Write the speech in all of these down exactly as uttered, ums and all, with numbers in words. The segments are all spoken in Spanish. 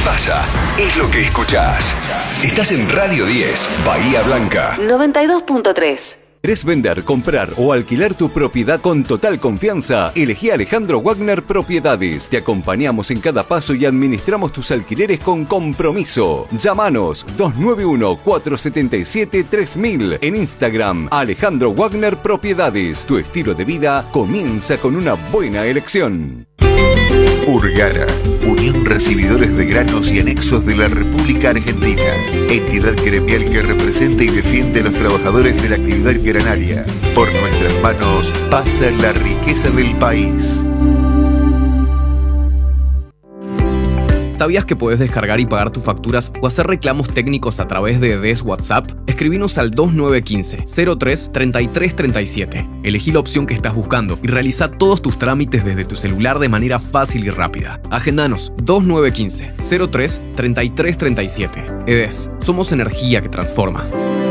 pasa? Es lo que escuchás. Estás en Radio diez, Bahía Blanca. noventa y dos punto tres. ¿Querés vender, comprar o alquilar tu propiedad con total confianza? Elegí a Alejandro Wagner Propiedades. Te acompañamos en cada paso y administramos tus alquileres con compromiso. Llámanos dos nueve uno, cuatro siete siete, tres mil. En Instagram, Alejandro Wagner Propiedades. Tu estilo de vida comienza con una buena elección. Urgara, Unión Recibidores de Granos y Anexos de la República Argentina. Entidad gremial que representa y defiende a los trabajadores de la actividad granaria. Por nuestras manos pasa la riqueza del país. ¿Sabías que podés descargar y pagar tus facturas o hacer reclamos técnicos a través de D E S WhatsApp? Escribinos al dos nueve uno cinco, cero tres, treinta y tres treinta y siete. Elegí la opción que estás buscando y realiza todos tus trámites desde tu celular de manera fácil y rápida. Agendanos dos nueve uno cinco, cero tres, treinta y tres treinta y siete. E D E S, somos energía que transforma.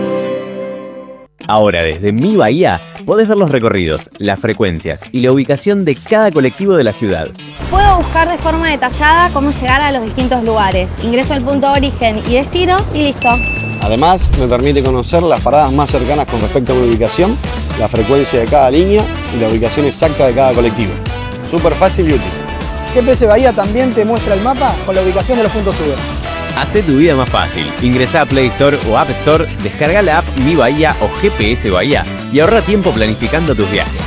Ahora desde Mi Bahía podés ver los recorridos, las frecuencias y la ubicación de cada colectivo de la ciudad. Puedo buscar de forma detallada cómo llegar a los distintos lugares. Ingreso al punto de origen y destino y listo. Además, me permite conocer las paradas más cercanas con respecto a mi ubicación, la frecuencia de cada línea y la ubicación exacta de cada colectivo. Súper fácil y útil. G P S Bahía también te muestra el mapa con la ubicación de los puntos Uber. Hacé tu vida más fácil. Ingresá a Play Store o App Store, descarga la app Mi Bahía o G P S Bahía y ahorra tiempo planificando tus viajes.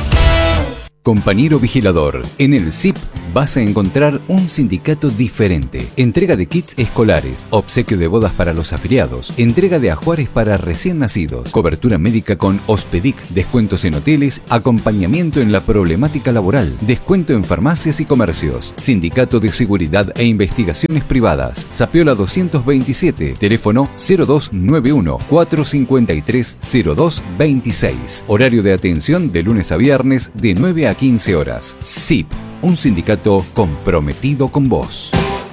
Compañero vigilador, en el S I P vas a encontrar un sindicato diferente. Entrega de kits escolares, obsequio de bodas para los afiliados, entrega de ajuares para recién nacidos, cobertura médica con Hospedic, descuentos en hoteles, acompañamiento en la problemática laboral, descuento en farmacias y comercios, sindicato de seguridad e investigaciones privadas, Zapiola doscientos veintisiete, teléfono cero dos nueve uno, cuatro cinco tres, cero dos veintiséis, horario de atención de lunes a viernes de nueve a quince horas. S I P, un sindicato comprometido con vos.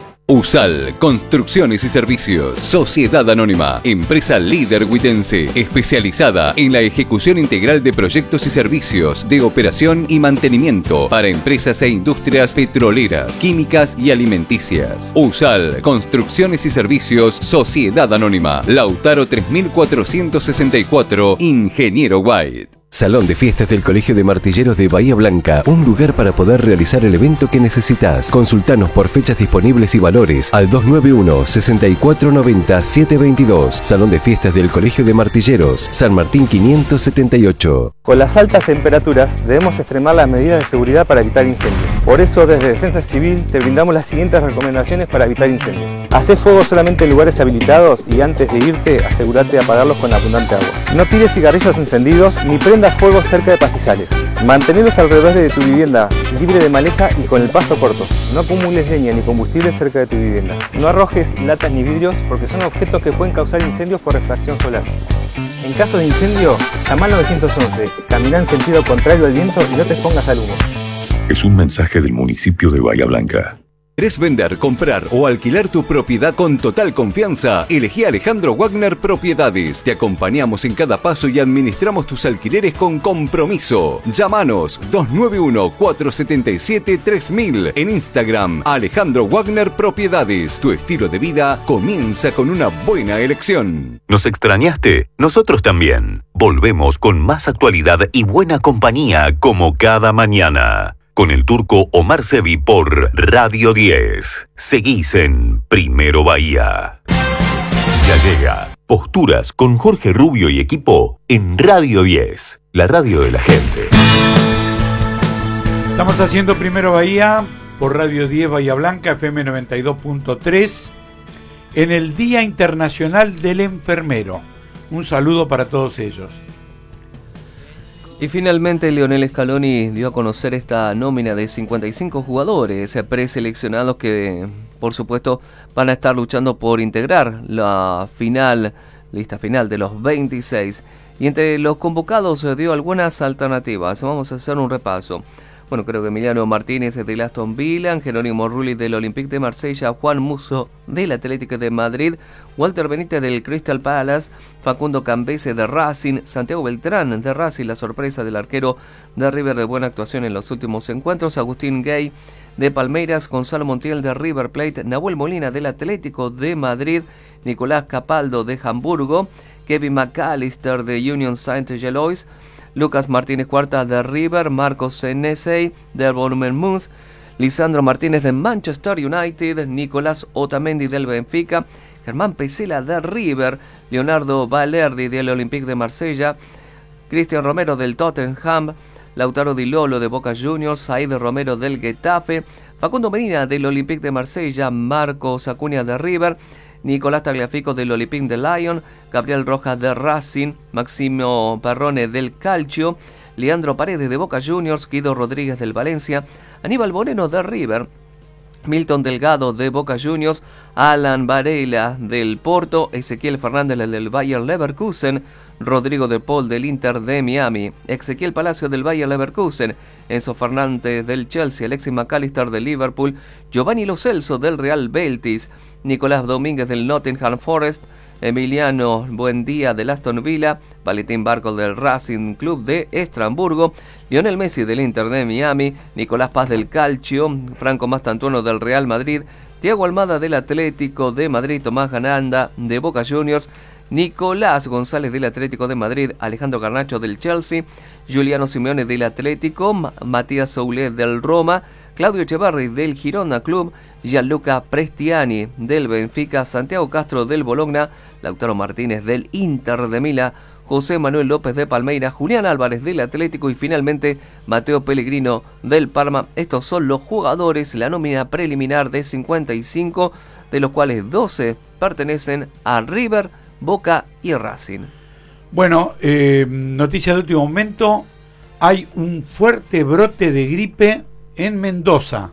USAL, Construcciones y Servicios, Sociedad Anónima, empresa líder huitense, especializada en la ejecución integral de proyectos y servicios de operación y mantenimiento para empresas e industrias petroleras, químicas y alimenticias. USAL, Construcciones y Servicios, Sociedad Anónima, Lautaro tres mil cuatrocientos sesenta y cuatro, Ingeniero White. Salón de fiestas del Colegio de Martilleros de Bahía Blanca, un lugar para poder realizar el evento que necesitas. Consultanos por fechas disponibles y valores al dos nueve uno, sesenta y cuatro noventa, setecientos veintidós. Salón de fiestas del Colegio de Martilleros, San Martín quinientos setenta y ocho. Con las altas temperaturas debemos extremar las medidas de seguridad para evitar incendios. Por eso desde Defensa Civil te brindamos las siguientes recomendaciones para evitar incendios. Hacé fuego solamente en lugares habilitados y antes de irte asegúrate de apagarlos con abundante agua. No tires cigarrillos encendidos ni prendas fuego cerca de pastizales. Mantén los alrededores de tu vivienda libre de maleza y con el pasto corto. No acumules leña ni combustible cerca de tu vivienda. No arrojes latas ni vidrios porque son objetos que pueden causar incendios por refracción solar. En caso de incendio, llama al nueve once, camina en sentido contrario al viento y no te expongas al humo. Es un mensaje del municipio de Bahía Blanca. ¿Querés vender, comprar o alquilar tu propiedad con total confianza? Elegí a Alejandro Wagner Propiedades. Te acompañamos en cada paso y administramos tus alquileres con compromiso. Llámanos dos nueve uno, cuatro siete siete, tres mil. En Instagram, Alejandro Wagner Propiedades. Tu estilo de vida comienza con una buena elección. ¿Nos extrañaste? Nosotros también. Volvemos con más actualidad y buena compañía como cada mañana. Con el turco Omar Sevi por Radio diez. Seguís en Primero Bahía. Ya llega Posturas con Jorge Rubio y equipo en Radio diez, la radio de la gente. Estamos haciendo Primero Bahía por Radio diez Bahía Blanca, F M noventa y dos punto tres, en el Día Internacional del Enfermero. Un saludo para todos ellos. Y finalmente Lionel Scaloni dio a conocer esta nómina de cincuenta y cinco jugadores preseleccionados que, por supuesto, van a estar luchando por integrar la final, lista final de los veintiséis. Y entre los convocados dio algunas alternativas. Vamos a hacer un repaso. Bueno, creo que Emiliano Martínez del Aston Villa, Jerónimo Rulli del Olympique de Marsella, Juan Musso del Atlético de Madrid, Walter Benítez del Crystal Palace, Facundo Cambese de Racing, Santiago Beltrán de Racing, la sorpresa del arquero de River de buena actuación en los últimos encuentros, Agustín Gay de Palmeiras, Gonzalo Montiel de River Plate, Nahuel Molina del Atlético de Madrid, Nicolás Capaldo de Hamburgo, Kevin McAllister de Union Saint-Gilloise, Lucas Martínez Cuarta de River, Marcos Senesi de Bournemouth, Lisandro Martínez de Manchester United, Nicolás Otamendi del Benfica, Germán Pesela de River, Leonardo Valerdi del Olympique de Marsella, Cristian Romero del Tottenham, Lautaro Di Lolo de Boca Juniors, Said Romero del Getafe, Facundo Medina del Olympique de Marsella, Marcos Acuña de River, Nicolás Tagliafico del Olympique de Lyon, Gabriel Rojas de Racing, Máximo Perrone del Calcio, Leandro Paredes de Boca Juniors, Guido Rodríguez del Valencia, Aníbal Moreno de River, Milton Delgado de Boca Juniors, Alan Varela del Porto, Ezequiel Fernández del Bayer Leverkusen, Rodrigo de Paul del Inter de Miami, Ezequiel Palacio del Bayer Leverkusen, Enzo Fernández del Chelsea, Alexis McAllister del Liverpool, Giovanni Lo Celso del Real Betis, Nicolás Domínguez del Nottingham Forest, Emiliano Buendía del Aston Villa, Valentín Barco del Racing Club de Estrasburgo, Lionel Messi del Inter de Miami, Nicolás Paz del Calcio, Franco Mastantuono del Real Madrid, Thiago Almada del Atlético de Madrid, Tomás Gananda de Boca Juniors, Nicolás González del Atlético de Madrid, Alejandro Garnacho del Chelsea, Giuliano Simeone del Atlético, Matías Soulé del Roma, Claudio Echeverri del Girona Club, Gianluca Prestiani del Benfica, Santiago Castro del Bologna, Lautaro Martínez del Inter de Milán, José Manuel López de Palmeiras, Julián Álvarez del Atlético y finalmente Mateo Pellegrino del Parma. Estos son los jugadores, la nómina preliminar de cincuenta y cinco, de los cuales doce pertenecen a River, Boca y Racing. Bueno, eh, noticia de último momento, hay un fuerte brote de gripe en Mendoza.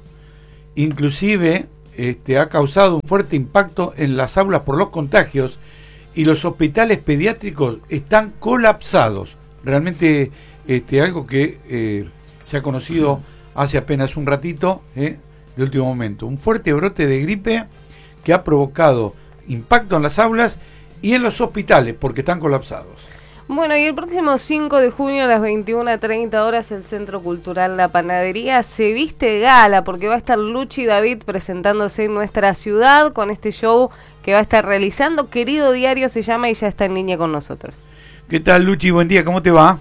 Inclusive este, ha causado un fuerte impacto en las aulas por los contagios y los hospitales pediátricos están colapsados. Realmente este, algo que eh, se ha conocido hace apenas un ratito, eh, de último momento. Un fuerte brote de gripe que ha provocado impacto en las aulas y en los hospitales porque están colapsados. Bueno, y el próximo cinco de junio a las veintiuna treinta horas el Centro Cultural La Panadería se viste gala porque va a estar Luchi David presentándose en nuestra ciudad con este show que va a estar realizando. Querido Diario se llama y ya está en línea con nosotros. ¿Qué tal, Luchi? Buen día, ¿cómo te va?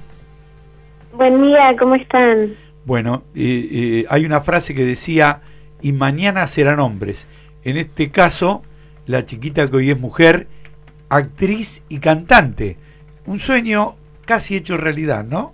Buen día, ¿cómo están? Bueno, eh, eh, hay una frase que decía, y mañana serán hombres. En este caso, la chiquita que hoy es mujer, actriz y cantante. Un sueño casi hecho realidad, ¿no?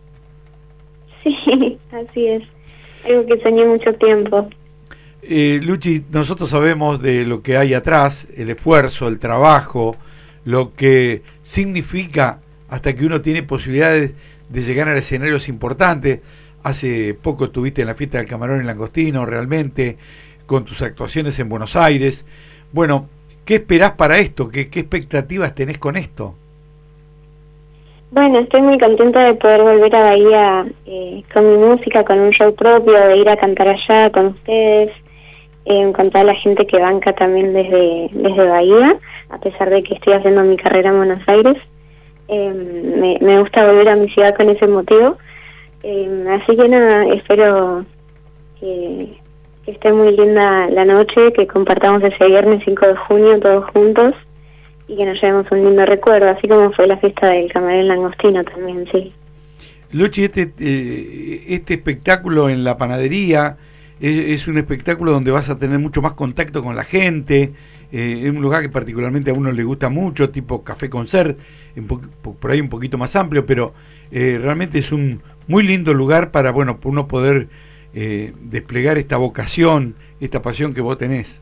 Sí, así es. Algo que soñé mucho tiempo. Eh, Luchi, nosotros sabemos de lo que hay atrás, el esfuerzo, el trabajo, lo que significa hasta que uno tiene posibilidades de llegar a escenarios importantes. Hace poco estuviste en la fiesta del Camarón y Langostino, realmente, con tus actuaciones en Buenos Aires. Bueno, ¿qué esperás para esto? ¿Qué, qué expectativas tenés con esto? Bueno, estoy muy contenta de poder volver a Bahía eh, con mi música, con un show propio, de ir a cantar allá con ustedes, eh, con toda la gente que banca también desde desde Bahía, a pesar de que estoy haciendo mi carrera en Buenos Aires. Eh, me, me gusta volver a mi ciudad con ese motivo. Eh, así que nada, espero que, que esté muy linda la noche, que compartamos ese viernes cinco de junio todos juntos y que nos llevemos un lindo recuerdo, así como fue la fiesta del Camarón Langostino también, sí. Luchi, este, eh, este espectáculo en la panadería es, es un espectáculo donde vas a tener mucho más contacto con la gente, eh, es un lugar que particularmente a uno le gusta mucho, tipo café concert, un po por ahí un poquito más amplio, pero eh, realmente es un muy lindo lugar para, bueno, uno poder eh, desplegar esta vocación, esta pasión que vos tenés.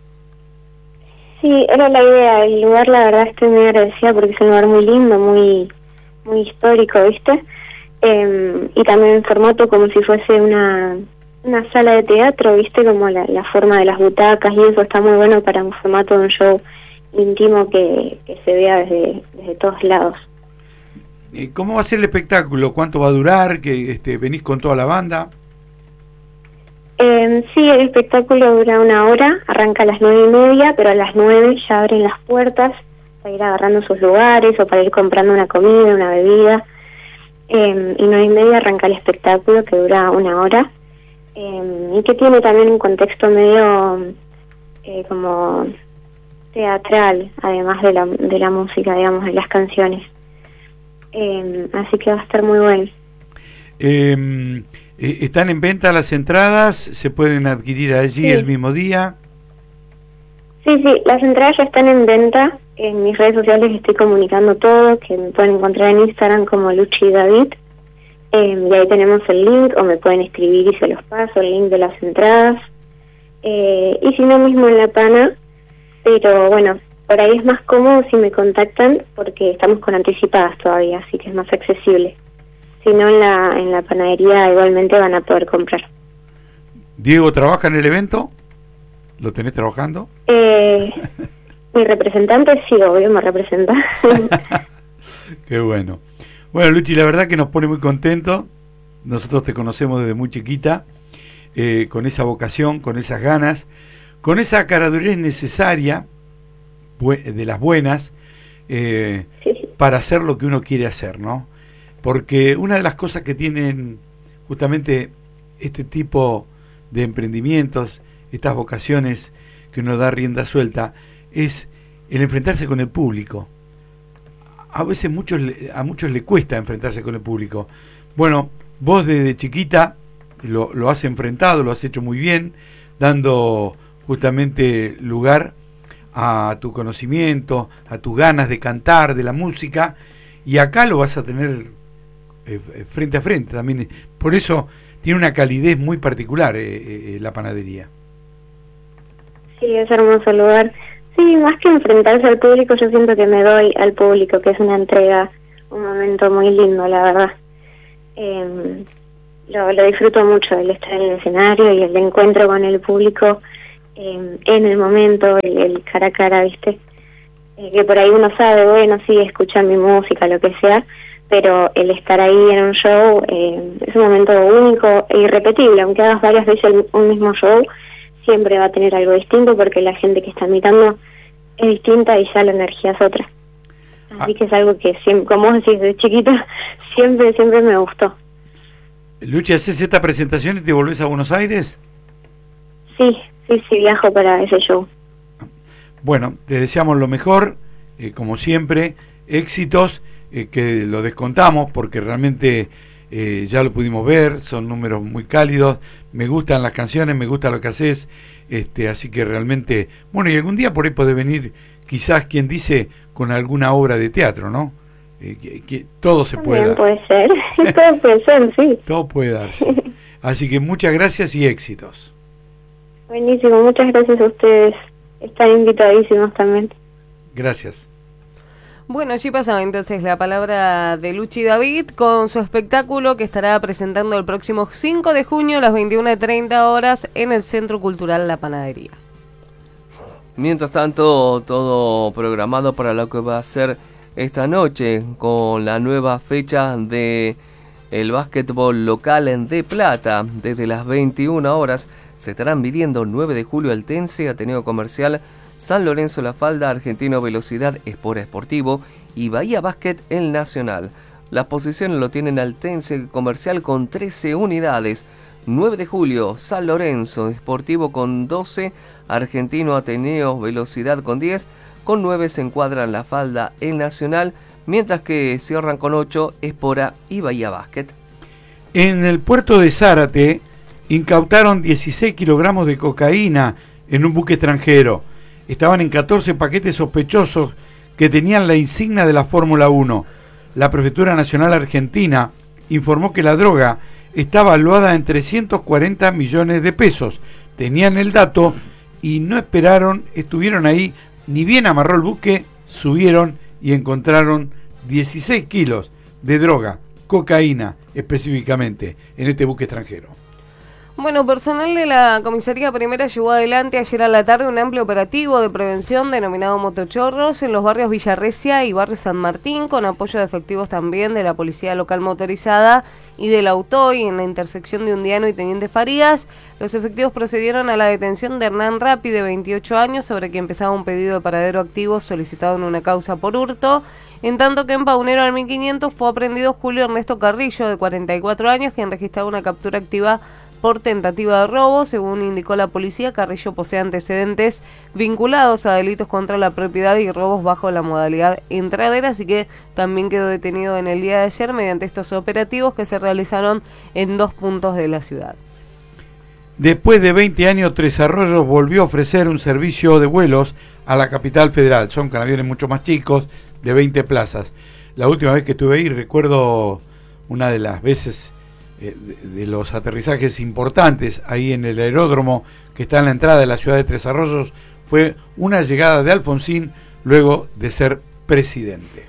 Sí, era la idea. El lugar, la verdad, estoy muy agradecida porque es un lugar muy lindo, muy muy histórico, ¿viste? Eh, y también en formato como si fuese una una sala de teatro, ¿viste? Como la, la forma de las butacas y eso está muy bueno para un formato de un show íntimo que, que se vea desde, desde todos lados. ¿Cómo va a ser el espectáculo? ¿Cuánto va a durar? ¿Que este, venís con toda la banda? Eh, sí, el espectáculo dura una hora, arranca a las nueve y media, pero a las nueve ya abren las puertas para ir agarrando sus lugares o para ir comprando una comida, una bebida. Eh, y nueve y media arranca el espectáculo, que dura una hora, eh, y que tiene también un contexto medio eh, como teatral, además de la, de la música, digamos, de las canciones. Eh, así que va a estar muy bueno. Eh, ¿Están en venta las entradas? ¿Se pueden adquirir allí Sí. el mismo día? Sí, sí, las entradas ya están en venta. En mis redes sociales estoy comunicando todo, que me pueden encontrar en Instagram como Luchi David. Eh, y ahí tenemos el link, o me pueden escribir y se los paso, el link de las entradas. Eh, y si no, mismo en La Pana. Pero bueno, por ahí es más cómodo si me contactan, porque estamos con anticipadas todavía, así que es más accesible. Si no, en la, en la panadería igualmente van a poder comprar. ¿Diego trabaja en el evento? ¿Lo tenés trabajando? Eh, mi representante sí, obvio, me representa. Qué bueno. Bueno, Luchi, la verdad que nos pone muy contentos. Nosotros te conocemos desde muy chiquita, eh, con esa vocación, con esas ganas, con esa caradurez necesaria, de las buenas, eh, sí. para hacer lo que uno quiere hacer, ¿no? Porque una de las cosas que tienen justamente este tipo de emprendimientos, estas vocaciones que uno da rienda suelta, es el enfrentarse con el público. A veces muchos, a muchos le cuesta enfrentarse con el público. Bueno, vos desde chiquita lo, lo has enfrentado, lo has hecho muy bien, dando justamente lugar a tu conocimiento, a tus ganas de cantar, de la música, y acá lo vas a tener eh, frente a frente también. Por eso tiene una calidez muy particular eh, eh, la panadería. Sí, es hermoso el lugar. Sí, más que enfrentarse al público, yo siento que me doy al público, que es una entrega, un momento muy lindo, la verdad. Eh, lo, lo disfruto mucho, el estar en el escenario y el encuentro con el público eh, en el momento, el, el cara a cara, ¿viste? Eh, que por ahí uno sabe, bueno, sí, escuchar mi música, lo que sea, pero el estar ahí en un show eh, es un momento único e irrepetible. Aunque hagas varias veces el, un mismo show, siempre va a tener algo distinto, porque la gente que está mirando es distinta y ya la energía es otra. Así ah. que es algo que, siempre, como vos decís, de chiquita, siempre, siempre me gustó. Luchi, ¿haces esta presentación y te volvés a Buenos Aires? Sí, sí, sí, viajo para ese show. Bueno, te deseamos lo mejor, eh, como siempre, éxitos, eh, que lo descontamos porque realmente eh, ya lo pudimos ver, son números muy cálidos, me gustan las canciones, me gusta lo que haces, este, así que realmente, bueno, y algún día por ahí podés venir, quizás, quien dice, con alguna obra de teatro, ¿no? Eh, que, que todo se puede dar. Puede ser, todo puede ser, sí. Todo puede darse. Así que muchas gracias y éxitos. Buenísimo, muchas gracias a ustedes. Están invitadísimos también. Gracias. Bueno, allí pasaba entonces la palabra de Luchi David con su espectáculo que estará presentando el próximo cinco de junio a las veintiuna y treinta horas en el Centro Cultural La Panadería. Mientras tanto, todo programado para lo que va a ser esta noche con la nueva fecha de el básquetbol local en De Plata. Desde las veintiuna horas se estarán midiendo nueve de julio Altense, Ateneo Comercial, San Lorenzo La Falda, Argentino Velocidad, Espora Esportivo y Bahía Básquet El Nacional. Las posiciones lo tienen Altense Comercial con trece unidades, nueve de julio San Lorenzo Esportivo con doce, Argentino Ateneo Velocidad con diez, con nueve se encuadran La Falda El Nacional, mientras que cierran con ocho Espora y Bahía Básquet. En el puerto de Zárate incautaron dieciséis kilogramos de cocaína en un buque extranjero. Estaban en catorce paquetes sospechosos que tenían la insignia de la Fórmula uno. La Prefectura Nacional Argentina informó que la droga está valuada en trescientos cuarenta millones de pesos. Tenían el dato y no esperaron, estuvieron ahí, ni bien amarró el buque, subieron y encontraron dieciséis kilos de droga, cocaína específicamente, en este buque extranjero. Bueno, personal de la Comisaría Primera llevó adelante ayer a la tarde un amplio operativo de prevención denominado Motochorros en los barrios Villarrecia y barrio San Martín, con apoyo de efectivos también de la Policía Local Motorizada y del AUTOY en la intersección de Undiano y Teniente Farías. Los efectivos procedieron a la detención de Hernán Rapi, de veintiocho años, sobre quien empezaba un pedido de paradero activo solicitado en una causa por hurto, en tanto que en Paunero al mil quinientos fue aprendido Julio Ernesto Carrillo, de cuarenta y cuatro años, quien registraba una captura activa por tentativa de robo. Según indicó la policía, Carrillo posee antecedentes vinculados a delitos contra la propiedad y robos bajo la modalidad intradera, así que también quedó detenido en el día de ayer mediante estos operativos que se realizaron en dos puntos de la ciudad. Después de veinte años, Tres Arroyos volvió a ofrecer un servicio de vuelos a la capital federal. Son con aviones mucho más chicos, de veinte plazas. La última vez que estuve ahí, recuerdo una de las veces de, de los aterrizajes importantes ahí en el aeródromo que está en la entrada de la ciudad de Tres Arroyos, fue una llegada de Alfonsín luego de ser presidente.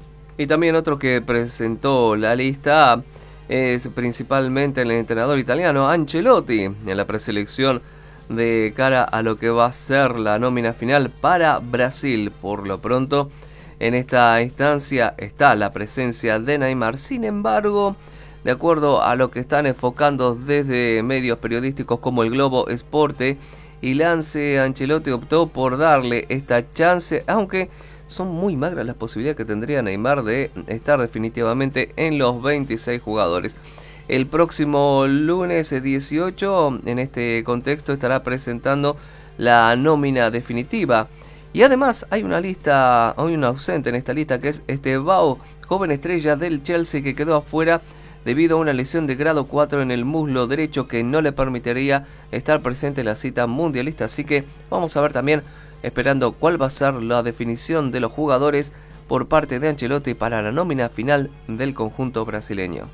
Y también otro que presentó la lista es principalmente el entrenador italiano Ancelotti en la preselección de cara a lo que va a ser la nómina final para Brasil. Por lo pronto, en esta instancia está la presencia de Neymar. Sin embargo, de acuerdo a lo que están enfocando desde medios periodísticos como el Globo Esporte y Lance, Ancelotti optó por darle esta chance, aunque son muy magras las posibilidades que tendría Neymar de estar definitivamente en los veintiséis jugadores. El próximo lunes dieciocho, en este contexto, estará presentando la nómina definitiva. Y además hay una lista, hay un ausente en esta lista, que es Estevao, joven estrella del Chelsea, que quedó afuera debido a una lesión de grado cuatro en el muslo derecho que no le permitiría estar presente en la cita mundialista. Así que vamos a ver también, esperando cuál va a ser la definición de los jugadores por parte de Ancelotti para la nómina final del conjunto brasileño.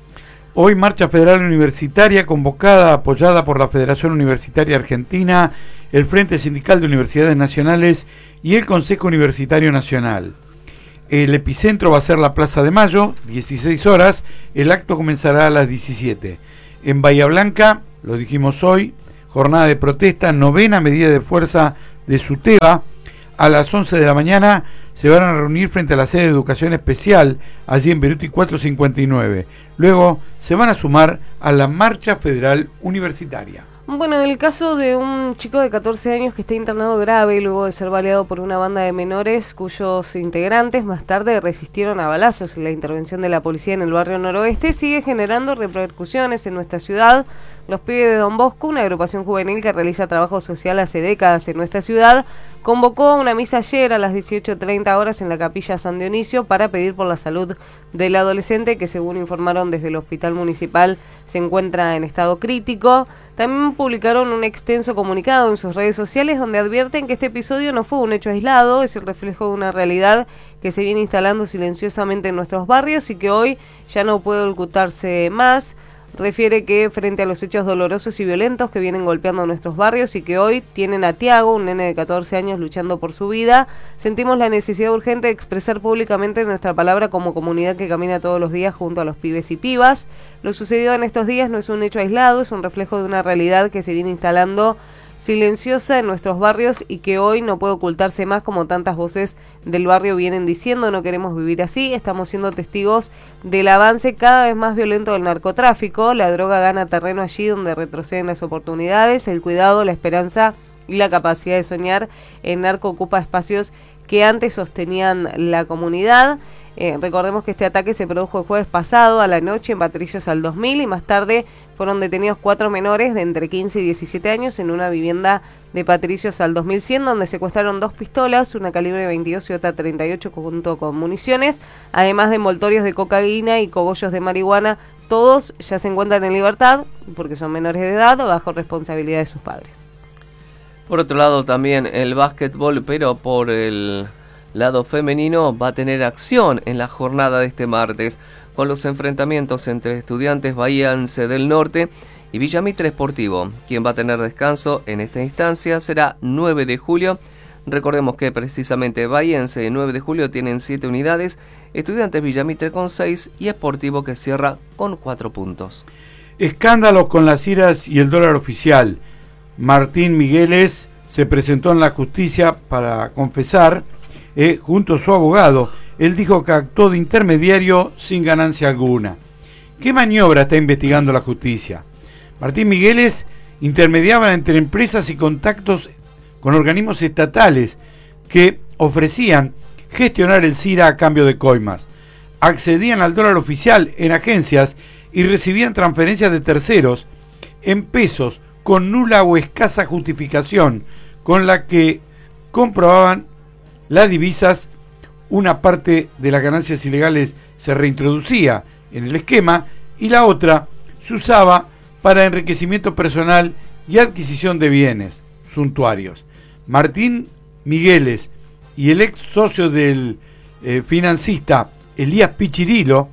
Hoy marcha federal universitaria convocada, apoyada por la Federación Universitaria Argentina, el Frente Sindical de Universidades Nacionales y el Consejo Universitario Nacional. El epicentro va a ser la Plaza de Mayo, dieciséis horas, el acto comenzará a las diecisiete. En Bahía Blanca, lo dijimos hoy, jornada de protesta, novena medida de fuerza de SUTEBA. A las once de la mañana se van a reunir frente a la sede de Educación Especial, allí en Beruti cuatrocientos cincuenta y nueve. Luego se van a sumar a la Marcha Federal Universitaria. Bueno, en el caso de un chico de catorce años que está internado grave luego de ser baleado por una banda de menores cuyos integrantes más tarde resistieron a balazos, la intervención de la policía en el barrio noroeste sigue generando repercusiones en nuestra ciudad. Los Pibes de Don Bosco, una agrupación juvenil que realiza trabajo social hace décadas en nuestra ciudad, convocó una misa ayer a las dieciocho treinta horas en la capilla San Dionisio para pedir por la salud del adolescente que, según informaron desde el hospital municipal, se encuentra en estado crítico. También publicaron un extenso comunicado en sus redes sociales donde advierten que este episodio no fue un hecho aislado, es el reflejo de una realidad que se viene instalando silenciosamente en nuestros barrios y que hoy ya no puede ocultarse más. Refiere que frente a los hechos dolorosos y violentos que vienen golpeando nuestros barrios y que hoy tienen a Tiago, un nene de catorce años, luchando por su vida, sentimos la necesidad urgente de expresar públicamente nuestra palabra como comunidad que camina todos los días junto a los pibes y pibas. Lo sucedido en estos días no es un hecho aislado, es un reflejo de una realidad que se viene instalando silenciosa en nuestros barrios y que hoy no puede ocultarse más, como tantas voces del barrio vienen diciendo. No queremos vivir así, estamos siendo testigos del avance cada vez más violento del narcotráfico. La droga gana terreno allí donde retroceden las oportunidades, el cuidado, la esperanza y la capacidad de soñar. El narco ocupa espacios que antes sostenían la comunidad. Eh, recordemos que este ataque se produjo el jueves pasado a la noche en Patricios al dos mil y más tarde fueron detenidos cuatro menores de entre quince y diecisiete años en una vivienda de Patricios al dos mil cien, donde secuestraron dos pistolas, una calibre veintidós y otra treinta y ocho junto con municiones, además de envoltorios de cocaína y cogollos de marihuana. Todos ya se encuentran en libertad porque son menores de edad bajo responsabilidad de sus padres. Por otro lado, también el básquetbol, pero por el lado femenino, va a tener acción en la jornada de este martes, con los enfrentamientos entre Estudiantes Bahiense del Norte y Villamitre Sportivo. Quien va a tener descanso en esta instancia será nueve de julio. Recordemos que precisamente Bahiense y nueve de julio tienen siete unidades, Estudiantes Villamitre con seis y Sportivo que cierra con cuatro puntos. Escándalos con las iras y el dólar oficial. Martín Migueles se presentó en la justicia para confesar, eh, junto a su abogado. Él dijo que actuó de intermediario sin ganancia alguna. ¿Qué maniobra está investigando la justicia? Martín Migueles intermediaba entre empresas y contactos con organismos estatales que ofrecían gestionar el C I R A a cambio de coimas. Accedían al dólar oficial en agencias y recibían transferencias de terceros en pesos con nula o escasa justificación, con la que comprobaban las divisas. Una parte de las ganancias ilegales se reintroducía en el esquema y la otra se usaba para enriquecimiento personal y adquisición de bienes suntuarios. Martín Migueles y el ex socio del eh, financista Elías Pichirilo,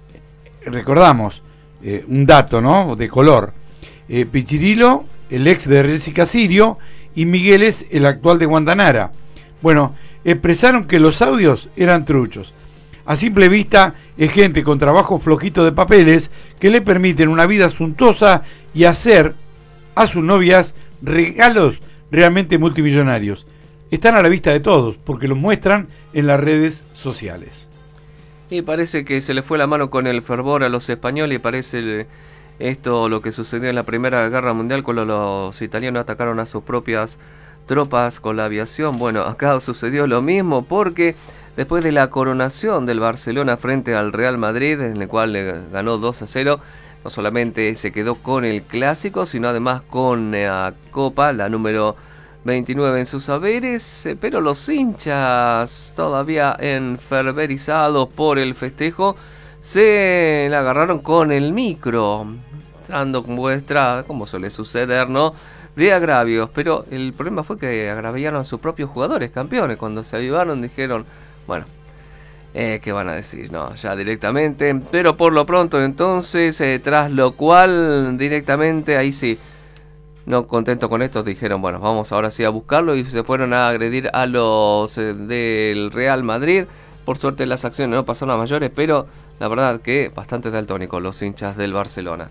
recordamos eh, un dato, ¿no?, de color, eh, Pichirilo, el ex de Jessica Sirio, y Migueles, el actual de Guandanara. Bueno, expresaron que los audios eran truchos. A simple vista es gente con trabajo flojito de papeles que le permiten una vida suntuosa y hacer a sus novias regalos realmente multimillonarios. Están a la vista de todos porque los muestran en las redes sociales. Y parece que se le fue la mano con el fervor a los españoles y parece esto lo que sucedió en la Primera Guerra Mundial cuando los italianos atacaron a sus propias tropas con la aviación. Bueno, acá sucedió lo mismo porque después de la coronación del Barcelona frente al Real Madrid, en el cual le ganó dos a cero, no solamente se quedó con el clásico, sino además con la Copa, la número veintinueve en sus haberes, pero los hinchas todavía enferverizados por el festejo se la agarraron con el micro, dando muestra, como suele suceder, ¿no?, de agravios. Pero el problema fue que agraviaron a sus propios jugadores, campeones. Cuando se ayudaron dijeron, bueno, eh, ¿qué van a decir? No, ya directamente. Pero por lo pronto entonces, eh, tras lo cual directamente, ahí sí, no contento con esto, dijeron, bueno, vamos ahora sí a buscarlo, y se fueron a agredir a los eh, del Real Madrid. Por suerte las acciones no pasaron a mayores, pero la verdad que bastante daltónicos los hinchas del Barcelona.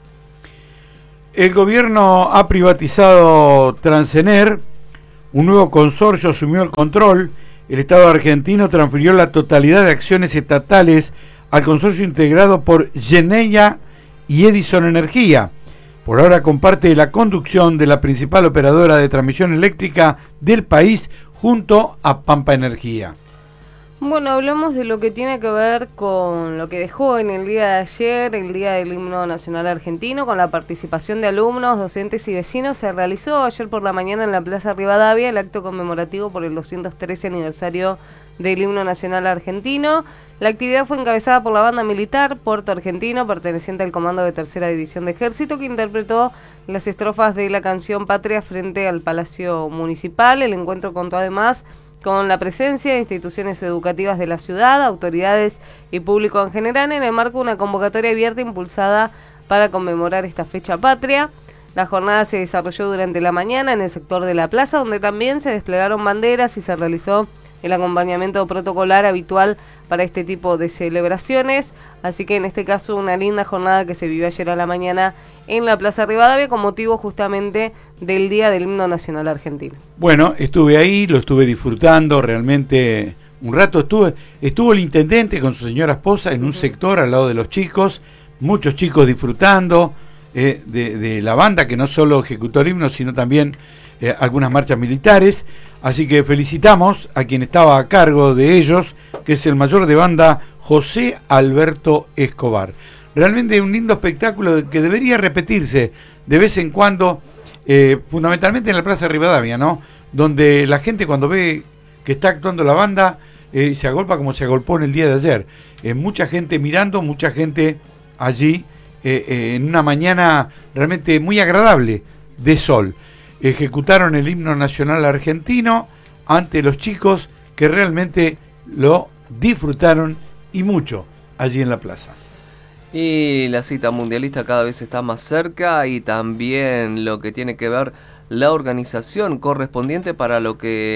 El gobierno ha privatizado Transener, un nuevo consorcio asumió el control. El Estado argentino transfirió la totalidad de acciones estatales al consorcio integrado por Geneia y Edison Energía. Por ahora comparte la conducción de la principal operadora de transmisión eléctrica del país junto a Pampa Energía. Bueno, hablamos de lo que tiene que ver con lo que dejó en el día de ayer, el Día del Himno Nacional Argentino, con la participación de alumnos, docentes y vecinos. Se realizó ayer por la mañana en la Plaza Rivadavia el acto conmemorativo por el doscientos trece aniversario del Himno Nacional Argentino. La actividad fue encabezada por la banda militar Puerto Argentino, perteneciente al Comando de Tercera División de Ejército, que interpretó las estrofas de la canción Patria frente al Palacio Municipal. El encuentro contó además con la presencia de instituciones educativas de la ciudad, autoridades y público en general, en el marco de una convocatoria abierta impulsada para conmemorar esta fecha patria. La jornada se desarrolló durante la mañana en el sector de la plaza, donde también se desplegaron banderas y se realizó el acompañamiento protocolar habitual para este tipo de celebraciones. Así que en este caso una linda jornada que se vivió ayer a la mañana en la Plaza Rivadavia con motivo justamente del Día del Himno Nacional Argentino. Bueno, estuve ahí, lo estuve disfrutando realmente un rato. Estuve, estuvo el intendente con su señora esposa en un sector al lado de los chicos, muchos chicos disfrutando eh, de, de la banda, que no solo ejecutó el himno, sino también eh, algunas marchas militares. Así que felicitamos a quien estaba a cargo de ellos, que es el mayor de banda José Alberto Escobar. Realmente un lindo espectáculo que debería repetirse de vez en cuando, eh, fundamentalmente en la Plaza Rivadavia, ¿no?, donde la gente cuando ve que está actuando la banda eh, se agolpa como se agolpó en el día de ayer. Eh, mucha gente mirando, mucha gente allí eh, eh, en una mañana realmente muy agradable de sol. Ejecutaron el himno nacional argentino ante los chicos que realmente lo disfrutaron y mucho allí en la plaza. Y la cita mundialista cada vez está más cerca, y también lo que tiene que ver la organización correspondiente para lo que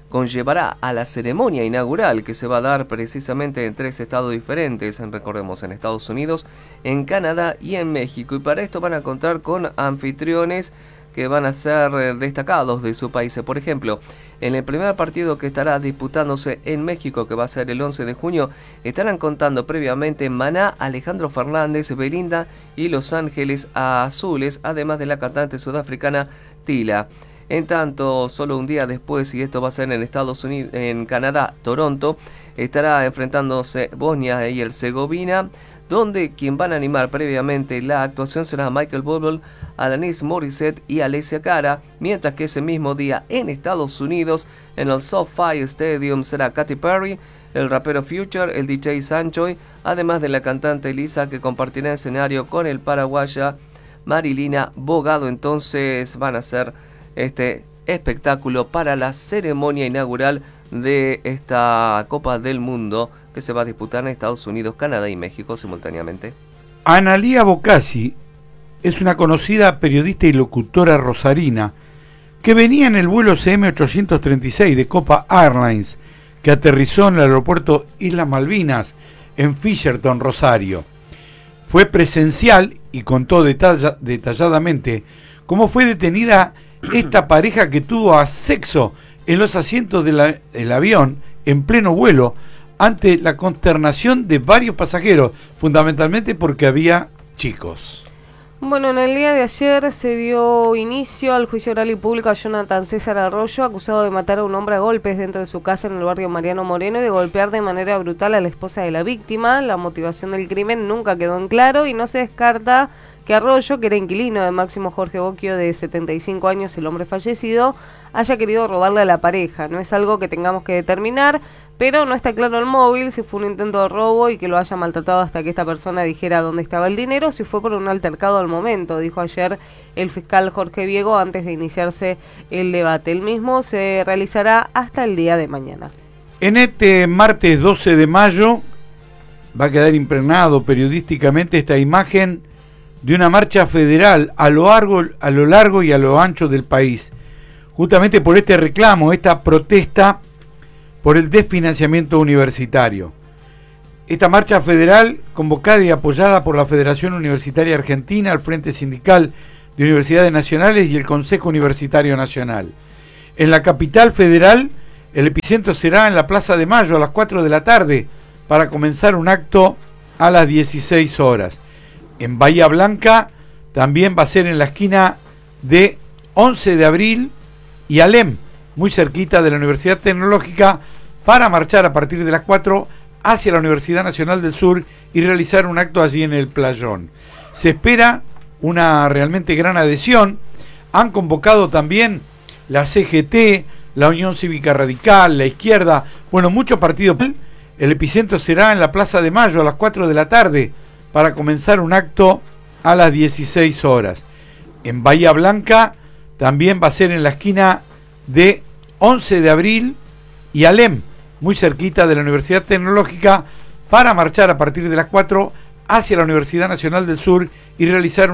conllevará a la ceremonia inaugural que se va a dar precisamente en tres estados diferentes, recordemos, en Estados Unidos, en Canadá y en México. Y para esto van a contar con anfitriones que van a ser destacados de su país. Por ejemplo, en el primer partido que estará disputándose en México, que va a ser el once de junio, estarán contando previamente Maná, Alejandro Fernández, Belinda y Los Ángeles Azules, además de la cantante sudafricana Tila. En tanto, solo un día después, y esto va a ser en Estados Unidos, en Canadá, Toronto, estará enfrentándose Bosnia y Herzegovina, donde quien van a animar previamente la actuación será Michael Bublé, Alanis Morissette y Alessia Cara, mientras que ese mismo día en Estados Unidos, en el SoFi Stadium, será Katy Perry, el rapero Future, el D J Sanchoy, además de la cantante Lisa, que compartirá escenario con el paraguaya Marilina Bogado. Entonces van a ser este espectáculo para la ceremonia inaugural de esta Copa del Mundo que se va a disputar en Estados Unidos, Canadá y México simultáneamente. Analía Bocassi es una conocida periodista y locutora rosarina que venía en el vuelo C M ochocientos treinta y seis de Copa Airlines, que aterrizó en el aeropuerto Islas Malvinas en Fisherton, Rosario. Fue presencial y contó detalla, detalladamente cómo fue detenida esta pareja que tuvo a sexo en los asientos de la, del avión en pleno vuelo, ante la consternación de varios pasajeros, fundamentalmente porque había chicos. Bueno, en el día de ayer se dio inicio al juicio oral y público a Jonathan César Arroyo, acusado de matar a un hombre a golpes dentro de su casa en el barrio Mariano Moreno y de golpear de manera brutal a la esposa de la víctima. La motivación del crimen nunca quedó en claro y no se descarta que Arroyo, que era inquilino de Máximo Jorge Bocchio, de setenta y cinco años, el hombre fallecido, haya querido robarle a la pareja. No es algo que tengamos que determinar, pero no está claro el móvil, si fue un intento de robo y que lo haya maltratado hasta que esta persona dijera dónde estaba el dinero, si fue por un altercado al momento, dijo ayer el fiscal Jorge Viego antes de iniciarse el debate. El mismo se realizará hasta el día de mañana. En este martes doce de mayo va a quedar impregnado periodísticamente esta imagen de una marcha federal a lo largo, a lo largo y a lo ancho del país, justamente por este reclamo, esta protesta por el desfinanciamiento universitario. Esta marcha federal, convocada y apoyada por la Federación Universitaria Argentina, el Frente Sindical de Universidades Nacionales y el Consejo Universitario Nacional. En la capital federal, el epicentro será en la Plaza de Mayo a las cuatro de la tarde para comenzar un acto a las dieciséis horas. En Bahía Blanca también va a ser en la esquina de once de abril y Alem, muy cerquita de la Universidad Tecnológica, para marchar a partir de las cuatro hacia la Universidad Nacional del Sur y realizar un acto allí en el Playón. Se espera una realmente gran adhesión. Han convocado también la C G T, la Unión Cívica Radical, la Izquierda, bueno, muchos partidos. El epicentro será en la Plaza de Mayo a las cuatro de la tarde para comenzar un acto a las dieciséis horas. En Bahía Blanca también va a ser en la esquina de once de abril y Alem, muy cerquita de la Universidad Tecnológica, para marchar a partir de las cuatro hacia la Universidad Nacional del Sur y realizar un